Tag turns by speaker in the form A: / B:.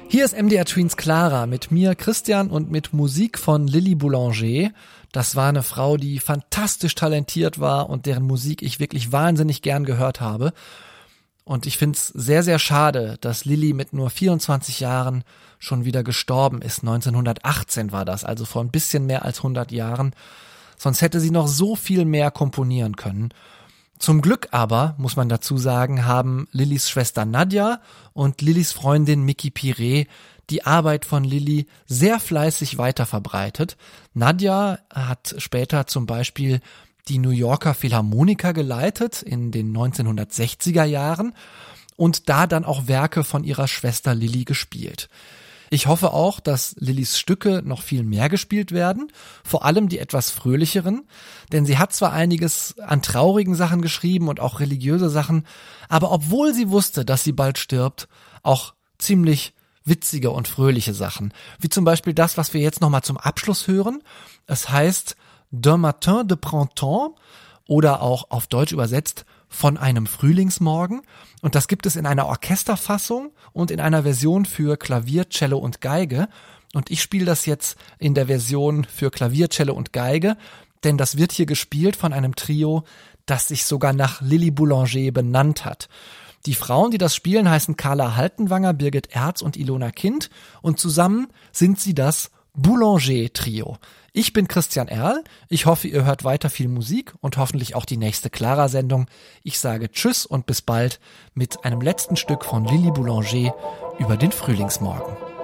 A: Hier ist MDR Tweens Clara mit mir, Christian, und mit Musik von Lily Boulanger. Das war eine Frau, die fantastisch talentiert war und deren Musik ich wirklich wahnsinnig gern gehört habe. Und ich find's sehr, sehr schade, dass Lily mit nur 24 Jahren schon wieder gestorben ist. 1918 war das, also vor ein bisschen mehr als 100 Jahren. Sonst hätte sie noch so viel mehr komponieren können. Zum Glück aber, muss man dazu sagen, haben Lillys Schwester Nadja und Lillys Freundin Miki Piré die Arbeit von Lily sehr fleißig weiterverbreitet. Nadja hat später zum Beispiel die New Yorker Philharmoniker geleitet in den 1960er Jahren und da dann auch Werke von ihrer Schwester Lily gespielt. Ich hoffe auch, dass Lillys Stücke noch viel mehr gespielt werden, vor allem die etwas fröhlicheren, denn sie hat zwar einiges an traurigen Sachen geschrieben und auch religiöse Sachen, aber obwohl sie wusste, dass sie bald stirbt, auch ziemlich witzige und fröhliche Sachen, wie zum Beispiel das, was wir jetzt nochmal zum Abschluss hören. Es heißt D'un matin de printemps oder auch auf Deutsch übersetzt von einem Frühlingsmorgen, und das gibt es in einer Orchesterfassung und in einer Version für Klavier, Cello und Geige, und ich spiele das jetzt in der Version für Klavier, Cello und Geige, denn das wird hier gespielt von einem Trio, das sich sogar nach Lily Boulanger benannt hat. Die Frauen, die das spielen, heißen Carla Haltenwanger, Birgit Erz und Ilona Kind, und zusammen sind sie das Boulanger-Trio. Ich bin Christian Erl, ich hoffe, ihr hört weiter viel Musik und hoffentlich auch die nächste Clara-Sendung. Ich sage Tschüss und bis bald mit einem letzten Stück von Lily Boulanger über den Frühlingsmorgen.